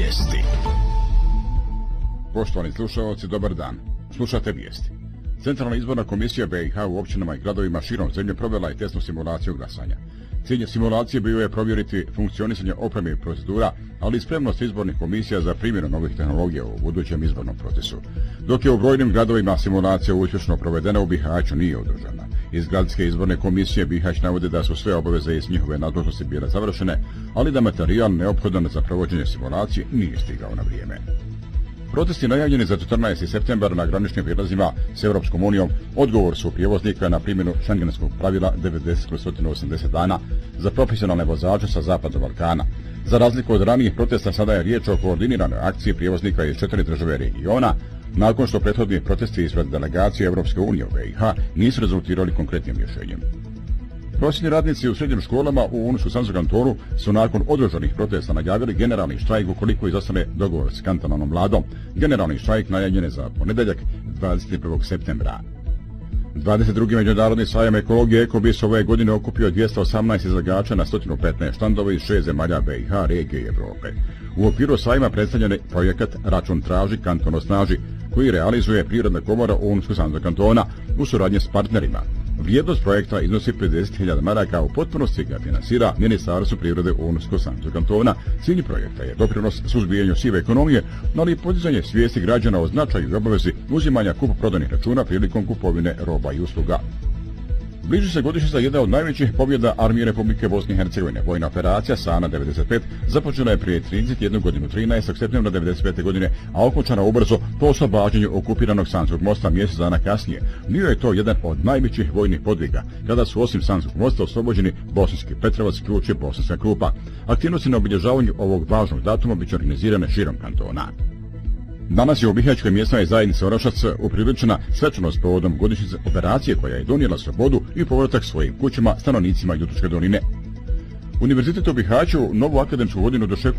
Vijesti. Poštovani slušalci, dobar dan. Slušate vijesti. Centralna izborna komisija BiH u općinama i gradovima širom zemlje provela je testnu simulaciju glasanja. Cilj simulacije bio je provjeriti funkcionisanje opreme i procedura, ali i spremnost izbornih komisija za primjenu novih tehnologija u budućem izbornom procesu. Dok je u brojnim gradovima simulacija uspješno provedena, u Bihaću nije održana. Iz gradske izborne komisije Bihać navode da su sve obaveze iz njihove nadležnosti bile završene, ali da materijal neophodan za provođenje simulacije nije stigao na vrijeme. Protesti najavljeni za 14. septembar na graničnim prijelazima s Europskom unijom odgovor su prijevoznika na primjenu šengenskog pravila 90/180 dana za profesionalne vozače sa zapadnog Balkana. Za razliku od ranijih protesta, sada je riječ o koordiniranoj akciji prijevoznika iz 4 države regiona, nakon što prethodni protesti ispred delegacije Europske unije u BiH nisu rezultirali konkretnim rješenjem. Prosvjetni radnici u srednjim školama u Unsko-Sanskom kantonu su nakon održanih protesta najavili generalni štrajk ukoliko izostane dogovor s kantonalnom vladom. Generalni štrajk najavljen je za ponedjeljak 21. septembra. 22. međunarodni sajam ekologije Ekobis ove godine okupio 218 izlagača na 115 štandova iz 6 zemalja BiH, regije i Evrope. U okviru sajma predstavljen je projekat Račun traži, kanton osnaži, koji realizuje Privredna komora Unsko-Sanskog kantona u suradnji s partnerima. Vrijednost projekta iznosi 50.000 maraka, u potpunosti ga finansira Ministarstvo privrede Unsko-Sanskog kantona. Cilj projekta je doprinos suzbijanju sive ekonomije, ali i podizanje svijesti građana o značaju i obavezi uzimanja kupoprodajnih računa prilikom kupovine roba i usluga. Bliži se godišnjica jedne od najvećih pobjeda Armije Republike Bosne i Hercegovine. Vojna operacija Sana 95 započela je prije 31 godinu, 13. septembra 95. godine, a okončana ubrzo po oslobađanju okupiranog Sanskog mosta mjesec dana kasnije. Bio je to jedan od najvećih vojnih podviga, kada su osim Sanskog mosta oslobođeni Bosanski Petrovac, Ključ i Bosanska Krupa. Aktivnosti na obilježavanju ovog važnog datuma biće organizirane širom kantona. Danas je u Bihaćkoj mjesnoj zajednici Orašac upriličena svečanost povodom godišnjice operacije koja je donijela slobodu i povratak svojim kućama stanovnicima Ljutočke doline. Univerzitet u Bihaću novu akademsku godinu dočekuje